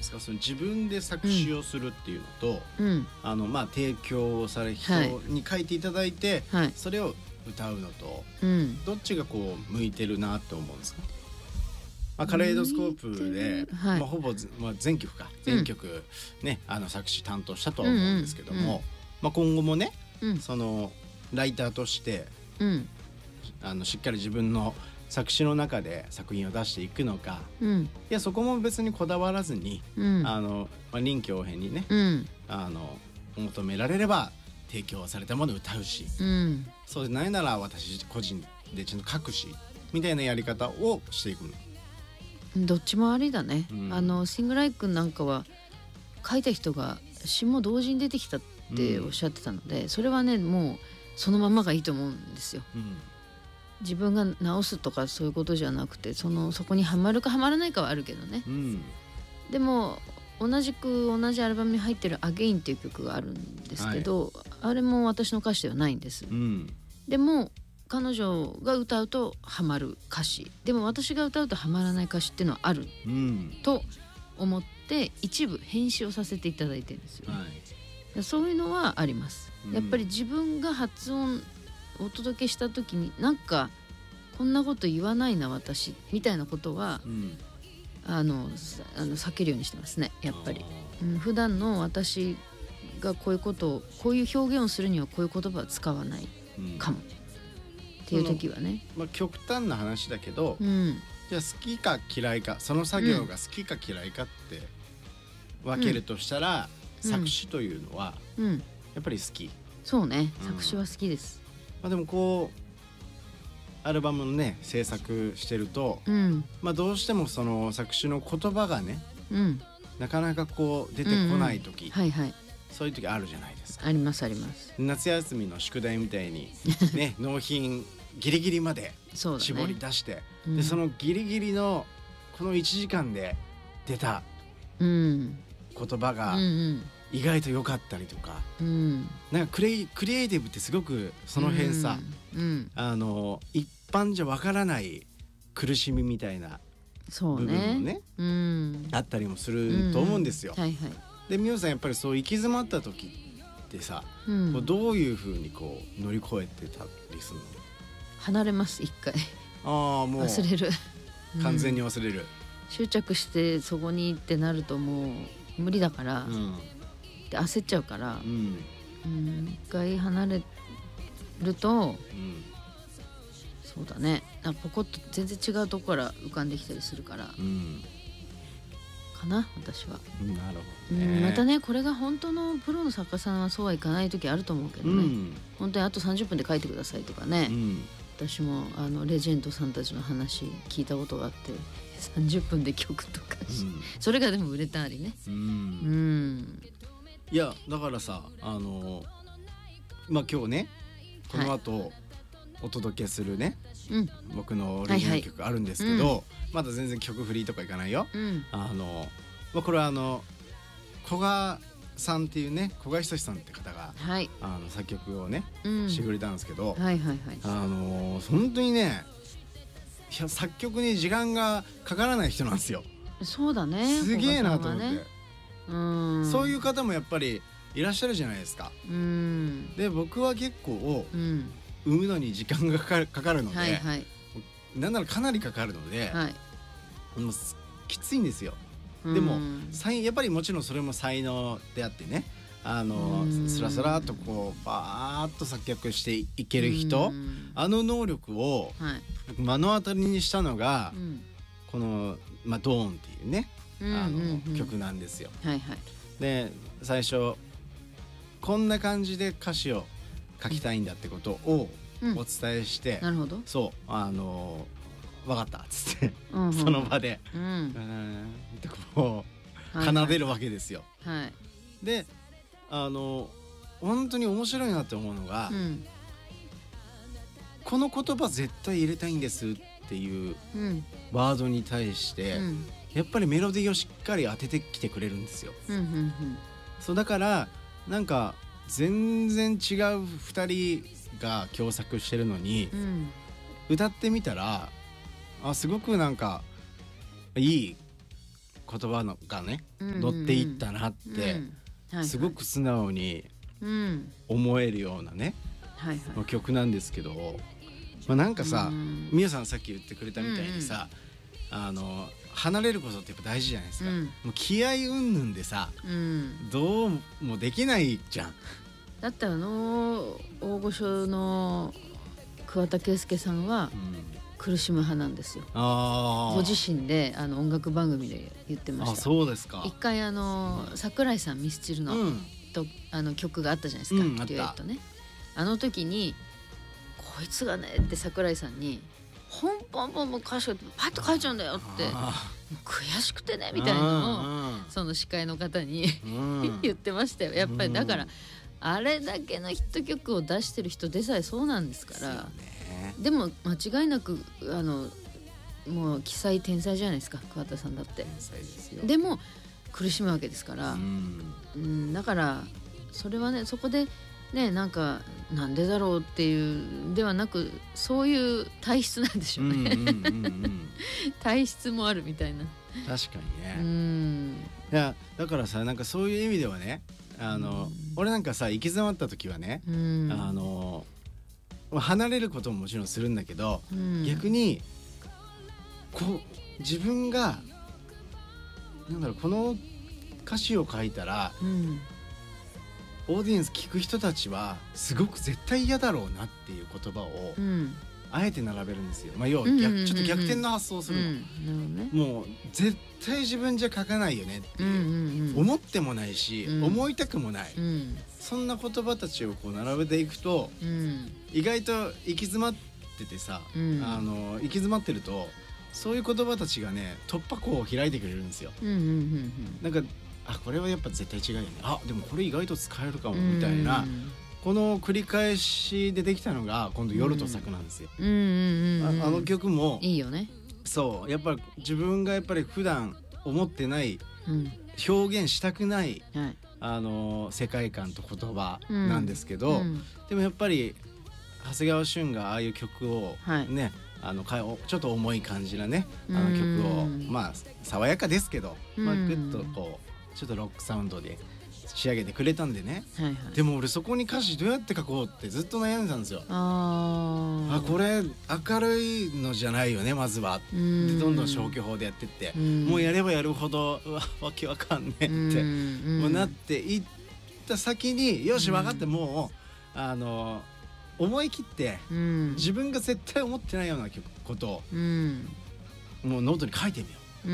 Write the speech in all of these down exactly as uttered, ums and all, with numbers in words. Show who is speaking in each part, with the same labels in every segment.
Speaker 1: ですか、その自分で作詞をするっていうのと、
Speaker 2: うん、
Speaker 1: あのまあ提供される人に書いていただいて、はい、それを歌うのと、うん、どっちがこう向いてるなって思うんですか？まあ、カレイドスコープで、はい、まあ、ほぼ、まあ、全曲か全曲、うん、ね、あの作詞担当したとは思うんですけども、うんうんうん、まあ、今後もね、うん、そのライターとして、うん、あのしっかり自分の作詞の中で作品を出していくのか、うん、いやそこも別にこだわらずに、うん、あのまあ、臨機応変にね、うん、あの求められれば提供されたものを歌うし、うん、そうでないなら私個人でちゃんと書くしみたいなやり方をしていくの。
Speaker 2: どっちもありだね、うん、あのシングライクなんかは書いた人が詩も同時に出てきたっておっしゃってたので、うん、それはねもうそのままがいいと思うんですよ、うん、自分が直すとかそういうことじゃなくて、そのそこにはまるかはまらないかはあるけどね、うん、でも同じく同じアルバムに入ってる「アゲイン」っていう曲があるんですけど、はい、あれも私の歌詞ではないんです、うん、でも彼女が歌うとハマる歌詞でも私が歌うとハマらない歌詞っていうのはある、うん、と思って一部編集をさせていただいてるんですよ、はい、そういうのはあります、うん、やっぱり自分が発音お届けした時になんかこんなこと言わないな私みたいなことは、うん、あのあの避けるようにしてますねやっぱり、うん、普段の私がこういうことをこういう表現をするにはこういう言葉は使わないかも、うんっていう時はね、
Speaker 1: まあ、極端な話だけど、うん、じゃあ好きか嫌いかその作業が好きか嫌いかって分けるとしたら、うん、作詞というのはやっぱり好き、
Speaker 2: そうね、うん、作詞は好きです、
Speaker 1: まあ、でもこうアルバムのね制作してると、うん、まあ、どうしてもその作詞の言葉がね、うん、なかなかこう出てこない時、うんうん、はいはい、そういう時あるじゃないですか。
Speaker 2: ありますあります。
Speaker 1: 夏休みの宿題みたいにね納品ギリギリまで絞り出して、そ、ね、でそのギリギリのこのいちじかんで出た言葉が意外と良かったりとか、うん、なんかクレイ、クリエイティブってすごくその辺さ、うんうん、あの一般じゃわからない苦しみみたいな部分も ね, ね、うん、あったりもすると思うんですよ、うんうん、はいはい、でみおさんやっぱりそう行き詰まった時ってさ、うん、こうどういう風にこう乗り越えてたりするの？
Speaker 2: 離れます一回。
Speaker 1: ああもう
Speaker 2: 忘れる
Speaker 1: 完全に忘れる、うん、
Speaker 2: 執着してそこにってなるともう無理だから、うん、で焦っちゃうから、うんうん、一回離れると、うん、そうだね、ポコッと全然違うとこから浮かんできたりするから、うん、かな私は。
Speaker 1: なるほどね、
Speaker 2: うん、またねこれが本当のプロの作家さんはそうはいかない時あると思うけどね、うん、本当にあとさんじゅっぷんで書いてくださいとかね、うん、私もあのレジェンドさんたちの話聞いたことがあってさんじゅっぷんで曲とか、うん、それがでも売れたりね、うんうん、
Speaker 1: いやだからさあのまあ今日ねこの後、はい、お届けするね、うん、僕のオリジナル曲あるんですけど、はいはい、まだ全然曲振りとかいかないよ、うん、あのまあ、これはあの古賀さんっていうね古賀仁さんって方が、はい、あの作曲をね、うん、してくれたんですけど、はいはいはい、あの本当にねいや作曲に時間がかからない人なんですよ。
Speaker 2: そうだね、
Speaker 1: すげえなと思って、ね、うん、そういう方もやっぱりいらっしゃるじゃないですか、うん、で僕は結構、うん、生むのに時間がかかる、かかるので、はいはい、なんならかなりかかるので、はい、もうきついんですよ。でもやっぱりもちろんそれも才能であってね、あのスラスラっとこうバーッと作曲していける人、あの能力を目の当たりにしたのが、うん、この、まあ、ドーンっていうね、あの、うんうん、曲なんですよ、はいはい、で最初こんな感じで歌詞を書きたいんだってことをお伝えして、うん、なるほど、そうあの分かったっつって、うんうん、その場で、うん、うんってこう奏でるわけですよ、はいはい、であの本当に面白いなって思うのが、うん、この言葉絶対入れたいんですっていうワードに対して、うん、やっぱりメロディーをしっかり当ててきてくれるんですよ、うんうんうん、そうだからなんか全然違うふたりが共作してるのに、うん、歌ってみたらあすごくなんかいい言葉のがね、うんうん、乗っていったなって、うんはいはい、すごく素直に思えるようなね、はいはい、曲なんですけど、まあ、なんかさ、みやさんさっき言ってくれたみたいにさ、うんうん、あの離れることってやっぱ大事じゃないですか、うん、もう気合云々でさ、うん、どうもできないじゃん。
Speaker 2: だってあの大御所の桑田佳祐さんは苦しむ派なんですよ、うん、あご自身であの音楽番組で言ってました。
Speaker 1: あそうですか。
Speaker 2: 一回あの、うん、桜井さんミスチルの、うん、とあの曲があったじゃないですか、うん、デュエットね。あの時にこいつがねって桜井さんにポンポンポンポン歌詞がパッと書いちゃうんだよって悔しくてねみたいなのをその司会の方に言ってましたよ。やっぱりだからあれだけのヒット曲を出してる人でさえそうなんですから。でも間違いなくあのもう奇才天才じゃないですか桑田さんだって。天才ですよ。でも苦しむわけですから、うん、うん、だからそれはねそこでねなんかなんでだろうっていうではなくそういう体質なんでしょうね、うんうんうんうん、体質もあるみたいな。
Speaker 1: 確かにね、うん、いやだからさなんかそういう意味ではねあの、うん、俺なんかさ行き詰まった時はね、うん、あの離れることももちろんするんだけど、うん、逆にこう自分がなんだろうこの歌詞を書いたら、うん、オーディエンス聞く人たちはすごく絶対嫌だろうなっていう言葉を、うん、あえて並べるんですよ。まあ、要は逆、うんうんうんうん、ちょっと逆転の発想をするの、うんね、もう絶対自分じゃ書かないよねっていう、うんうんうん、思ってもないし、うん、思いたくもない、うん、そんな言葉たちをこう並べていくと、うん、意外と行き詰まっててさ、うん、あの行き詰まってるとそういう言葉たちがね突破口を開いてくれるんですよ、うんうんうんうん、なんかあこれはやっぱ絶対違うよね、あでもこれ意外と使えるかもみたいな、うん、この繰り返しでできたのが今度夜と咲くなんですよ、うんうんうんうん、あ, あの曲も
Speaker 2: いいよね。
Speaker 1: そうやっぱり自分がやっぱり普段思ってない、うん、表現したくない、はい、あの世界観と言葉なんですけど、うんうん、でもやっぱり長谷川俊がああいう曲をね、はい、あのちょっと重い感じなねあの曲を、まあ爽やかですけど、まあ、グッとこうちょっとロックサウンドで仕上げてくれたんでね、はいはい、でも俺そこに歌詞どうやって書こうってずっと悩んでたんですよ。ああこれ明るいのじゃないよねまずは。でどんどん消去法でやってってもうやればやるほどうわわけわかんねえってもうなっていった先によし分かってもうあの思い切って自分が絶対思ってないようなことをもうノートに書いてみよう、うん、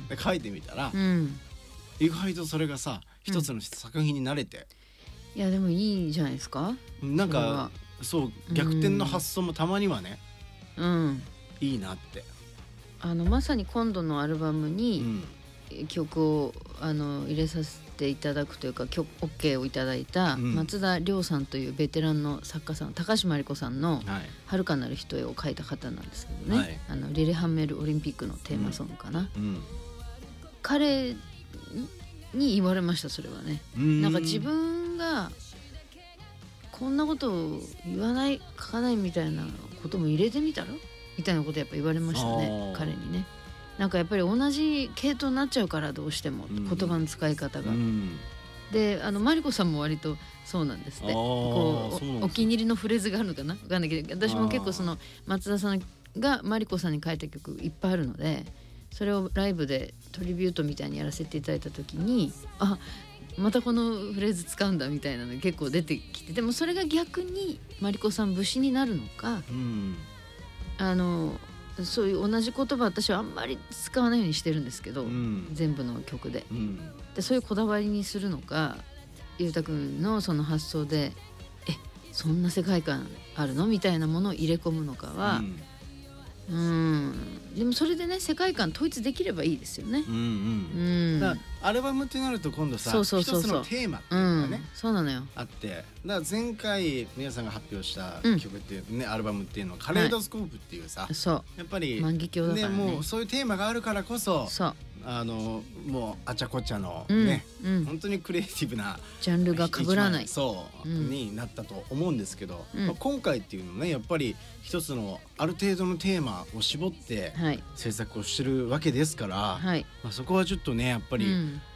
Speaker 1: で書いてみたら、うん意外とそれがさ一つの作品になれて、
Speaker 2: うん、いやでもいいじゃないですか。
Speaker 1: なんかそう逆転の発想もたまにはね、うん、いいなって。
Speaker 2: あのまさに今度のアルバムに曲をあの入れさせていただくというか曲 OK をいただいた松田亮さんというベテランの作家さん、高橋真理子さんの「遥かなる人へ」を書いた方なんですけどね、はい、あのリレハンメルオリンピックのテーマソングかな、うんうん、彼に言われました。それはねんなんか自分がこんなことを言わない書かないみたいなことも入れてみたらみたいなことやっぱ言われましたね彼にね。なんかやっぱり同じ系統になっちゃうからどうしても言葉の使い方がであのマリコさんも割とそうなんですね。こう お, お気に入りのフレーズがあるのかな分かんないけど私も結構その松田さんがマリコさんに書いた曲いっぱいあるのでそれをライブでトリビュートみたいにやらせていただいた時にあまたこのフレーズ使うんだみたいなの結構出てきてでもそれが逆にマリコさん節になるのか、うん、あのそういう同じ言葉私はあんまり使わないようにしてるんですけど、うん、全部の曲で、うん、でそういうこだわりにするのかゆうたくんのその発想でえそんな世界観あるのみたいなものを入れ込むのかは、うんうんでもそれでね世界観統一できればいいですよね。うんうん
Speaker 1: うん、だからアルバムってなると今度さそうそうそうそう一つのテーマっていうのがね、うん、そうなのよあってだから前回皆さんが発表した曲っていうね、うん、アルバムっていうのはカレイドスコープっていうさ、はい、そうやっぱり
Speaker 2: 万華鏡だからね
Speaker 1: もうそういうテーマがあるからこそそあのもうあちゃこちゃのね、うんうん、本当にクリエイティブな
Speaker 2: ジャンルが被らない
Speaker 1: そう、うん、になったと思うんですけど、
Speaker 2: うん
Speaker 1: まあ、今回っていうのねやっぱり一つのある程度のテーマを絞って制作をしてるわけですから、
Speaker 2: はい
Speaker 1: まあ、そこはちょっとねやっぱり、
Speaker 2: うん